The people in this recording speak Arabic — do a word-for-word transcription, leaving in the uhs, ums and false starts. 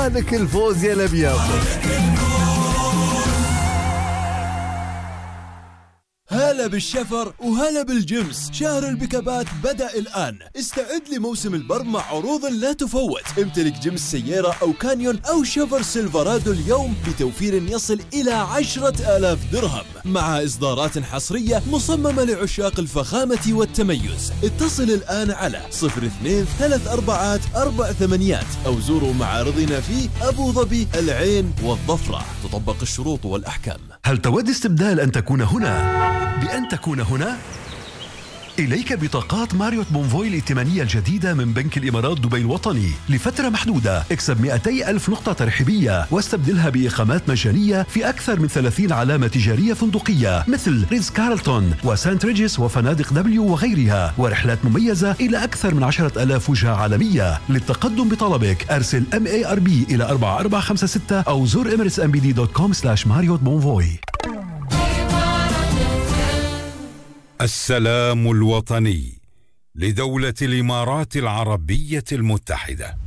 مالك الفوز يا الأبيض. هلا بالشفر وهلا بالجمس. شهر البيكابات بدأ الآن. استعد لموسم البرم مع عروض لا تفوت. امتلك جمس سيارة أو كانيون أو شفر سيلفرادو اليوم بتوفير يصل إلى عشرة آلاف درهم، مع إصدارات حصرية مصممة لعشاق الفخامة والتميز. اتصل الآن على صفر اثنين ثلاث أربعات أربع ثمانيات أو زوروا معارضنا في أبو ظبي، العين والظفرة. تطبق الشروط والأحكام. هل تود استبدال أن تكون هنا بأن تكون هنا؟ إليك بطاقات ماريوت بونفوي الائتمانية الجديدة من بنك الإمارات دبي الوطني لفترة محدودة. اكسب مئتي ألف نقطة ترحيبية واستبدلها بإقامات مجانية في أكثر من ثلاثين علامة تجارية فندقية مثل ريتز كارلتون وسانت ريجيس وفنادق دبليو وغيرها، ورحلات مميزة إلى أكثر من عشرة آلاف وجهة عالمية. للتقدم بطلبك أرسل إم إيه آر بي إلى أربعة أربعة خمسة ستة أو زور إميريتس إم بي دي دوت كوم سلاش ماريوت بونفوي. السلام الوطني لدولة الإمارات العربية المتحدة.